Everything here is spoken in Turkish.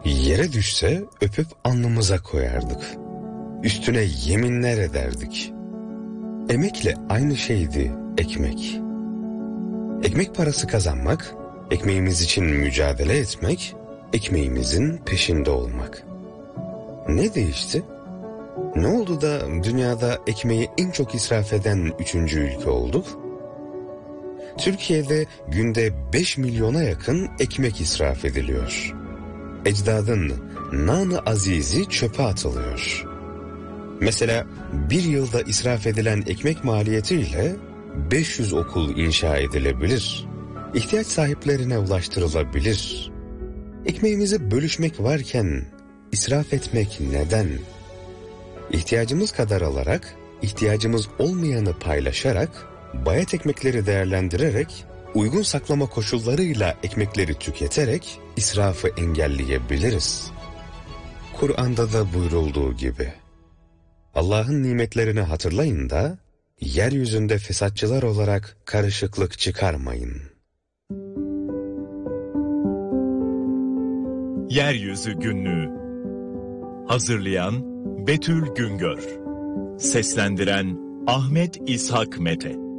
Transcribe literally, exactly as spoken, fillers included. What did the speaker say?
Yere düşse öpüp alnımıza koyardık. Üstüne yeminler ederdik. Emekle aynı şeydi ekmek. Ekmek parası kazanmak, ekmeğimiz için mücadele etmek, ekmeğimizin peşinde olmak. Ne değişti? Ne oldu da dünyada ekmeği en çok israf eden üçüncü ülke olduk? Türkiye'de günde beş milyona yakın ekmek israf ediliyor. Ecdadın nan-ı azizi çöpe atılıyor. Mesela bir yılda israf edilen ekmek maliyetiyle beş yüz okul inşa edilebilir. İhtiyaç sahiplerine ulaştırılabilir. Ekmeğimizi bölüşmek varken israf etmek neden? İhtiyacımız kadar alarak, ihtiyacımız olmayanı paylaşarak, bayat ekmekleri değerlendirerek, uygun saklama koşullarıyla ekmekleri tüketerek israfı engelleyebiliriz. Kur'an'da da buyurulduğu gibi, Allah'ın nimetlerini hatırlayın da, yeryüzünde fesatçılar olarak karışıklık çıkarmayın. Yeryüzü Günlüğü. Hazırlayan Betül Güngör. Seslendiren Ahmet İshak Mete.